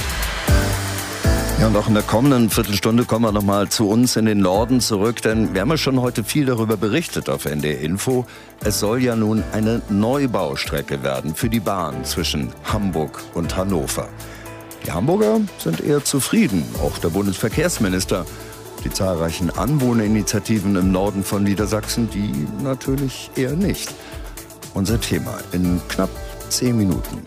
D: Ja, und auch in der kommenden Viertelstunde kommen wir noch mal zu uns in den Norden zurück, denn wir haben ja schon heute viel darüber berichtet auf N D R-Info. Es soll ja nun eine Neubaustrecke werden für die Bahn zwischen Hamburg und Hannover. Die Hamburger sind eher zufrieden, auch der Bundesverkehrsminister. Die zahlreichen Anwohnerinitiativen im Norden von Niedersachsen, die natürlich eher nicht. Unser Thema in knapp zehn Minuten.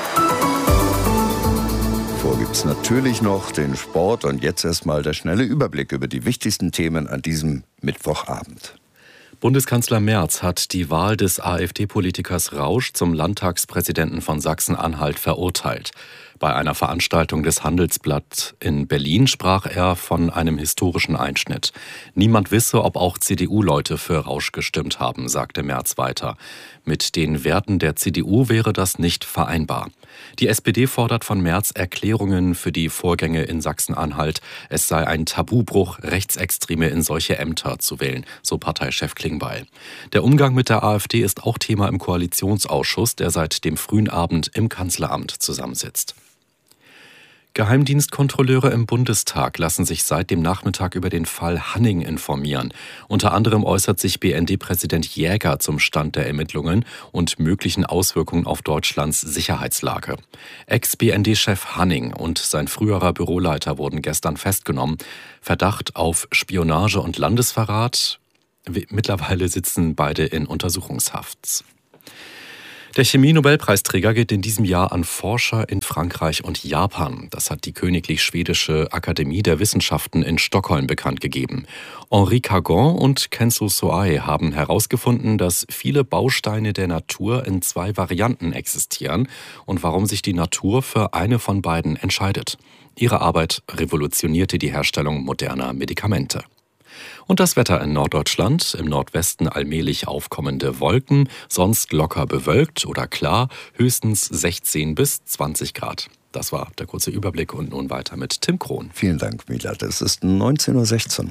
D: Vor gibt's natürlich noch den Sport und jetzt erstmal der schnelle Überblick über die wichtigsten Themen an diesem Mittwochabend.
O: Bundeskanzler Merz hat die Wahl des AfD-Politikers Rausch zum Landtagspräsidenten von Sachsen-Anhalt verurteilt. Bei einer Veranstaltung des Handelsblatt in Berlin sprach er von einem historischen Einschnitt. Niemand wisse, ob auch C D U-Leute für Rausch gestimmt haben, sagte Merz weiter. Mit den Werten der C D U wäre das nicht vereinbar. Die S P D fordert von Merz Erklärungen für die Vorgänge in Sachsen-Anhalt. Es sei ein Tabubruch, Rechtsextreme in solche Ämter zu wählen, so Parteichef Klingbeil. Der Umgang mit der AfD ist auch Thema im Koalitionsausschuss, der seit dem frühen Abend im Kanzleramt zusammensitzt. Geheimdienstkontrolleure im Bundestag lassen sich seit dem Nachmittag über den Fall Hanning informieren. Unter anderem äußert sich B N D-Präsident Jäger zum Stand der Ermittlungen und möglichen Auswirkungen auf Deutschlands Sicherheitslage. Ex-B N D-Chef Hanning und sein früherer Büroleiter wurden gestern festgenommen. Verdacht auf Spionage und Landesverrat. Mittlerweile sitzen beide in Untersuchungshaft. Der Chemie-Nobelpreisträger geht in diesem Jahr an Forscher in Frankreich und Japan. Das hat die Königlich Schwedische Akademie der Wissenschaften in Stockholm bekannt gegeben. Henri Cagon und Kenzo Soae haben herausgefunden, dass viele Bausteine der Natur in zwei Varianten existieren und warum sich die Natur für eine von beiden entscheidet. Ihre Arbeit revolutionierte die Herstellung moderner Medikamente. Und das Wetter in Norddeutschland, im Nordwesten allmählich aufkommende Wolken, sonst locker bewölkt oder klar, höchstens sechzehn bis zwanzig Grad. Das war der kurze Überblick und nun weiter mit Tim Krohn.
D: Vielen Dank, Milat. Es ist neunzehn Uhr sechzehn.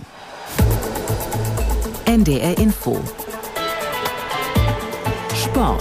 N: N D R Info. Sport.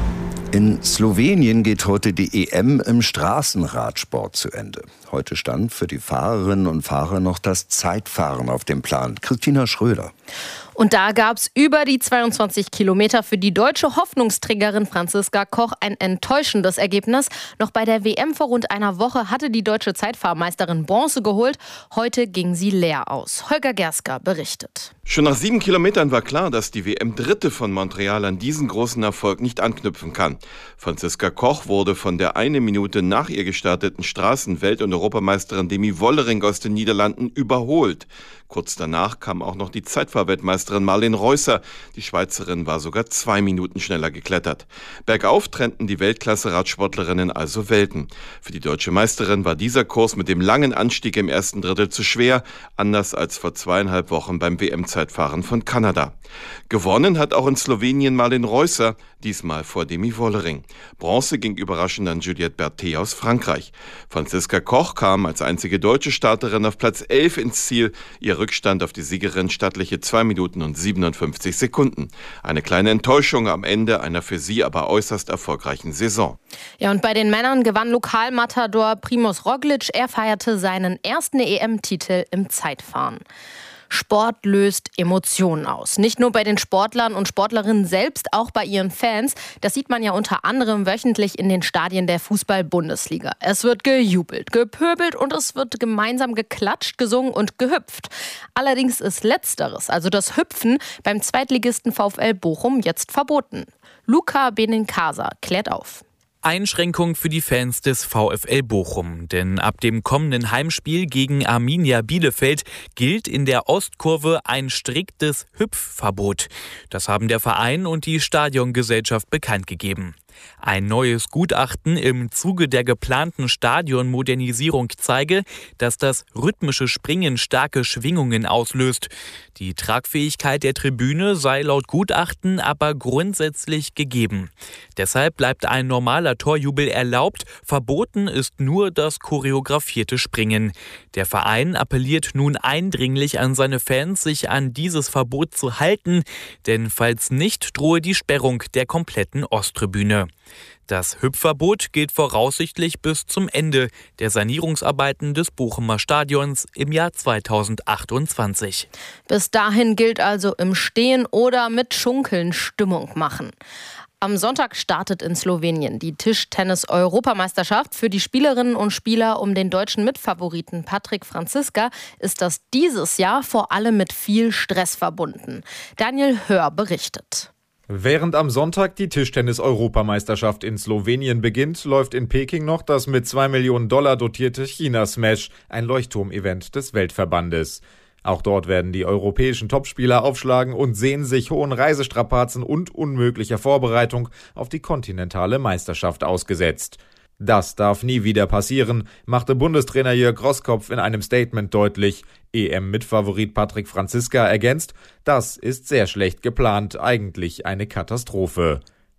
D: In Slowenien geht heute die E M im Straßenradsport zu Ende. Heute stand für die Fahrerinnen und Fahrer noch das Zeitfahren auf dem Plan. Christina Schröder.
A: Und da gab es über die zweiundzwanzig Kilometer für die deutsche Hoffnungsträgerin Franziska Koch ein enttäuschendes Ergebnis. Noch bei der W M vor rund einer Woche hatte die deutsche Zeitfahrmeisterin Bronze geholt. Heute ging sie leer aus. Holger Gerska berichtet.
C: Schon nach sieben Kilometern war klar, dass die W M-Dritte von Montreal an diesen großen Erfolg nicht anknüpfen kann. Franziska Koch wurde von der eine Minute nach ihr gestarteten Straßen-Welt- und Europameisterin Demi Wollering aus den Niederlanden überholt. Kurz danach kam auch noch die Zeitfahrweltmeisterin Marleen Reusser. Die Schweizerin war sogar zwei Minuten schneller geklettert. Bergauf trennten die Weltklasse-Radsportlerinnen also Welten. Für die deutsche Meisterin war dieser Kurs mit dem langen Anstieg im ersten Drittel zu schwer, anders als vor zweieinhalb Wochen beim W M-Zeitfahren von Kanada. Gewonnen hat auch in Slowenien Marleen Reusser, diesmal vor Demi Wollering. Bronze ging überraschend an Juliette Berthet aus Frankreich. Franziska Koch kam als einzige deutsche Starterin auf Platz elf ins Ziel. Ihr Rückstand auf die Siegerin stattliche zwei Minuten und siebenundfünfzig Sekunden. Eine kleine Enttäuschung am Ende einer für sie aber äußerst erfolgreichen Saison.
A: Ja, und bei den Männern gewann Lokalmatador Primož Roglič. Er feierte seinen ersten E M-Titel im Zeitfahren. Sport löst Emotionen aus. Nicht nur bei den Sportlern und Sportlerinnen selbst, auch bei ihren Fans. Das sieht man ja unter anderem wöchentlich in den Stadien der Fußball-Bundesliga. Es wird gejubelt, gepöbelt und es wird gemeinsam geklatscht, gesungen und gehüpft. Allerdings ist Letzteres, also das Hüpfen, beim Zweitligisten VfL Bochum jetzt verboten. Luca Benincasa klärt auf.
W: Einschränkung für die Fans des VfL Bochum, denn ab dem kommenden Heimspiel gegen Arminia Bielefeld gilt in der Ostkurve ein striktes Hüpfverbot. Das haben der Verein und die Stadiongesellschaft bekannt gegeben. Ein neues Gutachten im Zuge der geplanten Stadionmodernisierung zeige, dass das rhythmische Springen starke Schwingungen auslöst. Die Tragfähigkeit der Tribüne sei laut Gutachten aber grundsätzlich gegeben. Deshalb bleibt ein normaler Torjubel erlaubt, verboten ist nur das choreografierte Springen. Der Verein appelliert nun eindringlich an seine Fans, sich an dieses Verbot zu halten, denn falls nicht, drohe die Sperrung der kompletten Osttribüne. Das Hüpfverbot gilt voraussichtlich bis zum Ende der Sanierungsarbeiten des Bochumer Stadions im Jahr zweitausendachtundzwanzig.
A: Bis dahin gilt also im Stehen oder mit Schunkeln Stimmung machen. Am Sonntag startet in Slowenien die Tischtennis-Europameisterschaft. Für die Spielerinnen und Spieler um den deutschen Mitfavoriten Patrick Franziska ist das dieses Jahr vor allem mit viel Stress verbunden. Daniel Hör berichtet.
X: Während am Sonntag die Tischtennis-Europameisterschaft in Slowenien beginnt, läuft in Peking noch das mit zwei Millionen Dollar dotierte China-Smash, ein Leuchtturm-Event des Weltverbandes. Auch dort werden die europäischen Topspieler aufschlagen und sehen sich hohen Reisestrapazen und unmöglicher Vorbereitung auf die kontinentale Meisterschaft ausgesetzt. Das darf nie wieder passieren, machte Bundestrainer Jörg Roßkopf in einem Statement deutlich. E M-Mitfavorit Patrick Franziska ergänzt, das ist sehr schlecht geplant, eigentlich eine Katastrophe.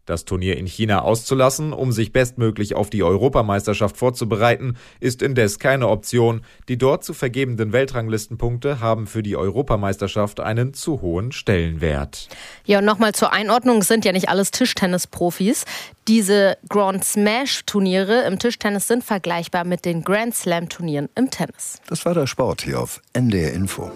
X: Das Turnier in China auszulassen, um sich bestmöglich auf die Europameisterschaft vorzubereiten, ist indes keine Option. Die dort zu vergebenden Weltranglistenpunkte haben für die Europameisterschaft einen zu hohen Stellenwert.
A: Ja, und nochmal zur Einordnung, sind ja nicht alles Tischtennisprofis. Diese Grand Smash-Turniere im Tischtennis sind vergleichbar mit den Grand Slam-Turnieren im Tennis.
D: Das war der Sport hier auf N D R Info.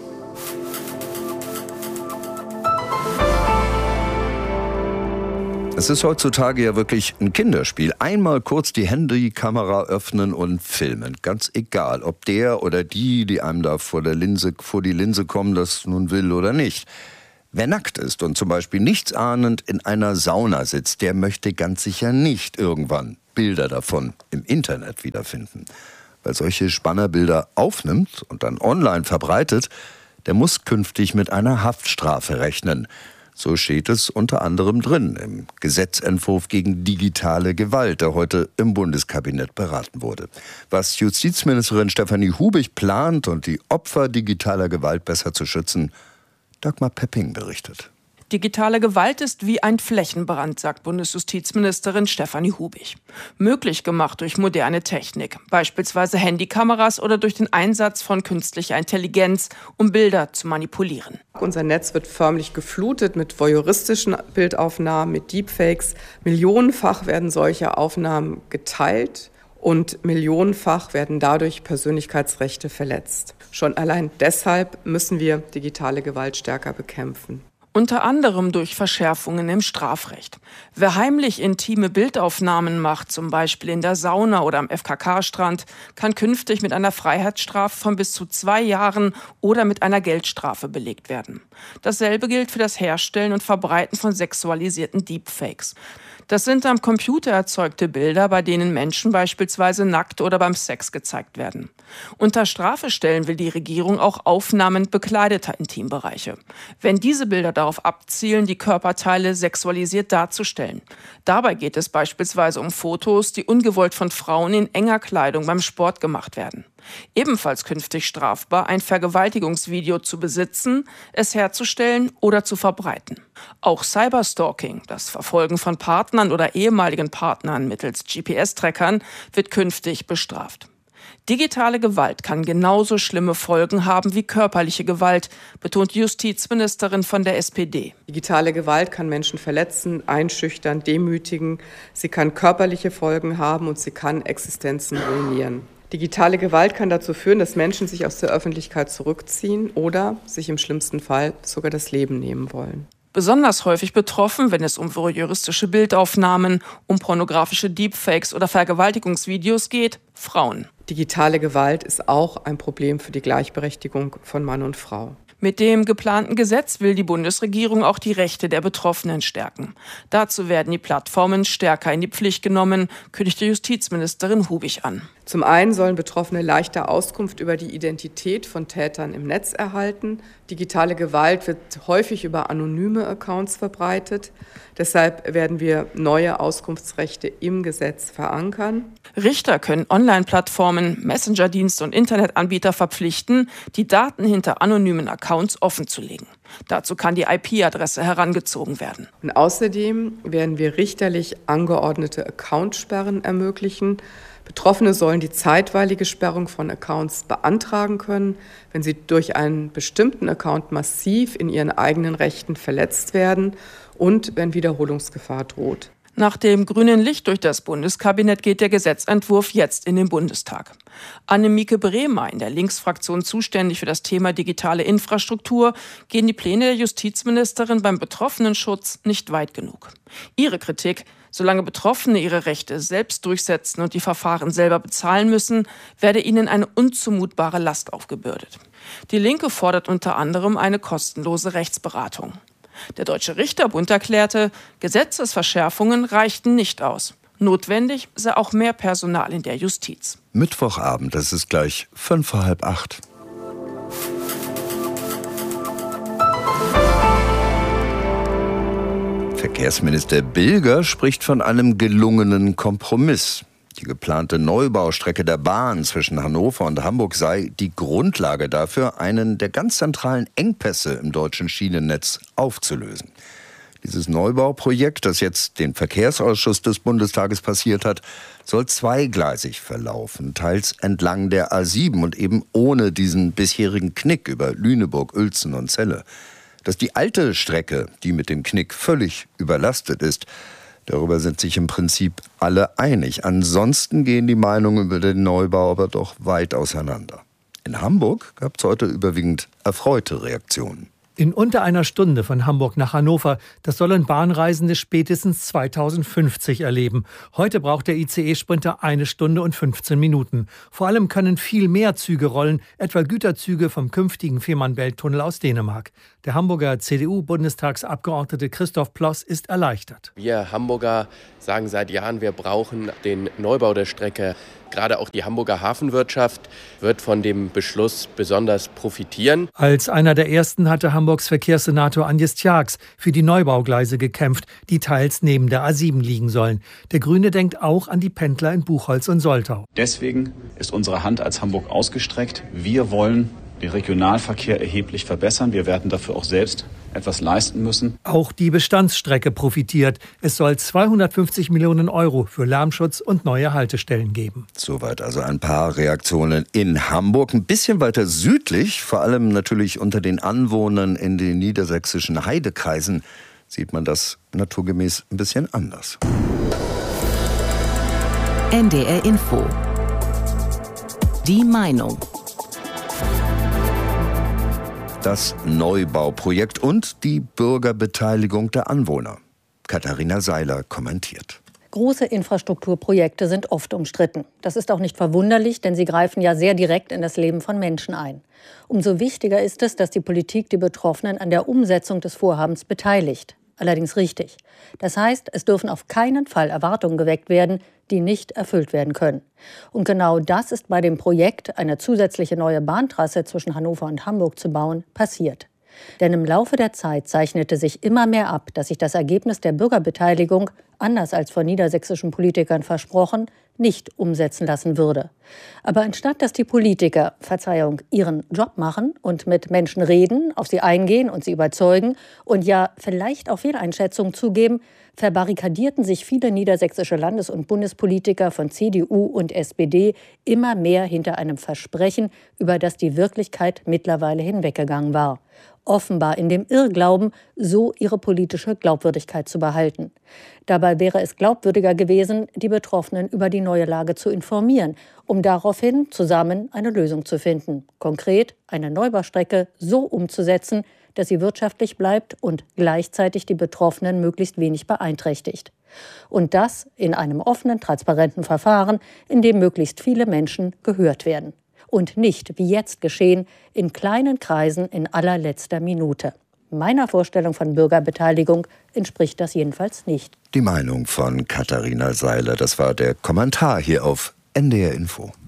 D: Es ist heutzutage ja wirklich ein Kinderspiel. Einmal kurz die Handykamera öffnen und filmen. Ganz egal, ob der oder die, die einem da vor der Linse, vor die Linse kommen, das nun will oder nicht. Wer nackt ist und zum Beispiel nichtsahnend in einer Sauna sitzt, der möchte ganz sicher nicht irgendwann Bilder davon im Internet wiederfinden. Wer solche Spannerbilder aufnimmt und dann online verbreitet, der muss künftig mit einer Haftstrafe rechnen. So steht es unter anderem drin im Gesetzentwurf gegen digitale Gewalt, der heute im Bundeskabinett beraten wurde. Was Justizministerin Stefanie Hubig plant und die Opfer digitaler Gewalt besser zu schützen, Dagmar Pepping berichtet.
B: Digitale Gewalt ist wie ein Flächenbrand, sagt Bundesjustizministerin Stefanie Hubig. Möglich gemacht durch moderne Technik, beispielsweise Handykameras oder durch den Einsatz von künstlicher Intelligenz, um Bilder zu manipulieren.
F: Unser Netz wird förmlich geflutet mit voyeuristischen Bildaufnahmen, mit Deepfakes. Millionenfach werden solche Aufnahmen geteilt. Und millionenfach werden dadurch Persönlichkeitsrechte verletzt. Schon allein deshalb müssen wir digitale Gewalt stärker bekämpfen.
B: Unter anderem durch Verschärfungen im Strafrecht. Wer heimlich intime Bildaufnahmen macht, zum Beispiel in der Sauna oder am F K K-Strand, kann künftig mit einer Freiheitsstrafe von bis zu zwei Jahren oder mit einer Geldstrafe belegt werden. Dasselbe gilt für das Herstellen und Verbreiten von sexualisierten Deepfakes. Das sind am Computer erzeugte Bilder, bei denen Menschen beispielsweise nackt oder beim Sex gezeigt werden. Unter Strafe stellen will die Regierung auch Aufnahmen bekleideter Intimbereiche, wenn diese Bilder darauf abzielen, die Körperteile sexualisiert darzustellen. Dabei geht es beispielsweise um Fotos, die ungewollt von Frauen in enger Kleidung beim Sport gemacht werden. Ebenfalls künftig strafbar, ein Vergewaltigungsvideo zu besitzen, es herzustellen oder zu verbreiten. Auch Cyberstalking, das Verfolgen von Partnern oder ehemaligen Partnern mittels G P S-Trackern, wird künftig bestraft. Digitale Gewalt kann genauso schlimme Folgen haben wie körperliche Gewalt, betont Justizministerin von der S P D.
F: Digitale Gewalt kann Menschen verletzen, einschüchtern, demütigen. Sie kann körperliche Folgen haben und sie kann Existenzen ruinieren. Digitale Gewalt kann dazu führen, dass Menschen sich aus der Öffentlichkeit zurückziehen oder sich im schlimmsten Fall sogar das Leben nehmen wollen.
B: Besonders häufig betroffen, wenn es um voyeuristische Bildaufnahmen, um pornografische Deepfakes oder Vergewaltigungsvideos geht, Frauen.
F: Digitale Gewalt ist auch ein Problem für die Gleichberechtigung von Mann und Frau.
B: Mit dem geplanten Gesetz will die Bundesregierung auch die Rechte der Betroffenen stärken. Dazu werden die Plattformen stärker in die Pflicht genommen, kündigte Justizministerin Hubig an.
F: Zum einen sollen Betroffene leichter Auskunft über die Identität von Tätern im Netz erhalten. Digitale Gewalt wird häufig über anonyme Accounts verbreitet. Deshalb werden wir neue Auskunftsrechte im Gesetz verankern.
B: Richter können Online-Plattformen, Messenger-Dienste und Internetanbieter verpflichten, die Daten hinter anonymen Accounts offenzulegen. Dazu kann die I P-Adresse herangezogen werden.
F: Und außerdem werden wir richterlich angeordnete Accountsperren ermöglichen. Betroffene sollen die zeitweilige Sperrung von Accounts beantragen können, wenn sie durch einen bestimmten Account massiv in ihren eigenen Rechten verletzt werden und wenn Wiederholungsgefahr droht.
B: Nach dem grünen Licht durch das Bundeskabinett geht der Gesetzentwurf jetzt in den Bundestag. Annemieke Bremer, in der Linksfraktion zuständig für das Thema digitale Infrastruktur, gehen die Pläne der Justizministerin beim Betroffenenschutz nicht weit genug. Ihre Kritik: Solange Betroffene ihre Rechte selbst durchsetzen und die Verfahren selber bezahlen müssen, werde ihnen eine unzumutbare Last aufgebürdet. Die Linke fordert unter anderem eine kostenlose Rechtsberatung. Der Deutsche Richterbund erklärte, Gesetzesverschärfungen reichten nicht aus. Notwendig sei auch mehr Personal in der Justiz.
D: Mittwochabend, es ist gleich fünf vor halb acht. Verkehrsminister Bilger spricht von einem gelungenen Kompromiss. Die geplante Neubaustrecke der Bahn zwischen Hannover und Hamburg sei die Grundlage dafür, einen der ganz zentralen Engpässe im deutschen Schienennetz aufzulösen. Dieses Neubauprojekt, das jetzt den Verkehrsausschuss des Bundestages passiert hat, soll zweigleisig verlaufen, teils entlang der A sieben und eben ohne diesen bisherigen Knick über Lüneburg, Uelzen und Celle. Dass die alte Strecke, die mit dem Knick völlig überlastet ist, darüber sind sich im Prinzip alle einig. Ansonsten gehen die Meinungen über den Neubau aber doch weit auseinander. In Hamburg gab es heute überwiegend erfreute Reaktionen.
G: In unter einer Stunde von Hamburg nach Hannover, das sollen Bahnreisende spätestens zweitausendfünfzig erleben. Heute braucht der I C E-Sprinter eine Stunde und fünfzehn Minuten. Vor allem können viel mehr Züge rollen, etwa Güterzüge vom künftigen Fehmarnbelt-Tunnel aus Dänemark. Der Hamburger C D U-Bundestagsabgeordnete Christoph Ploss ist erleichtert.
H: Wir Hamburger sagen seit Jahren, wir brauchen den Neubau der Strecke. Gerade auch die Hamburger Hafenwirtschaft wird von dem Beschluss besonders profitieren.
G: Als einer der ersten hatte Hamburgs Verkehrssenator Agnes Tjax für die Neubaugleise gekämpft, die teils neben der A sieben liegen sollen. Der Grüne denkt auch an die Pendler in Buchholz und Soltau.
J: Deswegen ist unsere Hand als Hamburg ausgestreckt. Wir wollen den Regionalverkehr erheblich verbessern. Wir werden dafür auch selbst etwas leisten müssen.
G: Auch die Bestandsstrecke profitiert. Es soll zweihundertfünfzig Millionen Euro für Lärmschutz und neue Haltestellen geben.
D: Soweit also ein paar Reaktionen in Hamburg. Ein bisschen weiter südlich, vor allem natürlich unter den Anwohnern in den niedersächsischen Heidekreisen, sieht man das naturgemäß ein bisschen anders.
N: N D R Info. Die Meinung.
D: Das Neubauprojekt und die Bürgerbeteiligung der Anwohner. Katharina Seiler kommentiert.
I: Große Infrastrukturprojekte sind oft umstritten. Das ist auch nicht verwunderlich, denn sie greifen ja sehr direkt in das Leben von Menschen ein. Umso wichtiger ist es, dass die Politik die Betroffenen an der Umsetzung des Vorhabens beteiligt. Allerdings richtig. Das heißt, es dürfen auf keinen Fall Erwartungen geweckt werden, die nicht erfüllt werden können. Und genau das ist bei dem Projekt, eine zusätzliche neue Bahntrasse zwischen Hannover und Hamburg zu bauen, passiert. Denn im Laufe der Zeit zeichnete sich immer mehr ab, dass sich das Ergebnis der Bürgerbeteiligung, anders als von niedersächsischen Politikern versprochen, nicht umsetzen lassen würde. Aber anstatt dass die Politiker, Verzeihung, ihren Job machen und mit Menschen reden, auf sie eingehen und sie überzeugen und ja vielleicht auch Fehleinschätzungen zugeben, verbarrikadierten sich viele niedersächsische Landes- und Bundespolitiker von C D U und S P D immer mehr hinter einem Versprechen, über das die Wirklichkeit mittlerweile hinweggegangen war. Offenbar in dem Irrglauben, so ihre politische Glaubwürdigkeit zu behalten. Dabei wäre es glaubwürdiger gewesen, die Betroffenen über die neue Lage zu informieren, um daraufhin zusammen eine Lösung zu finden. Konkret eine Neubaustrecke so umzusetzen, dass sie wirtschaftlich bleibt und gleichzeitig die Betroffenen möglichst wenig beeinträchtigt. Und das in einem offenen, transparenten Verfahren, in dem möglichst viele Menschen gehört werden. Und nicht, wie jetzt geschehen, in kleinen Kreisen in allerletzter Minute. Meiner Vorstellung von Bürgerbeteiligung entspricht das jedenfalls nicht.
D: Die Meinung von Katharina Seiler, das war der Kommentar hier auf N D R Info.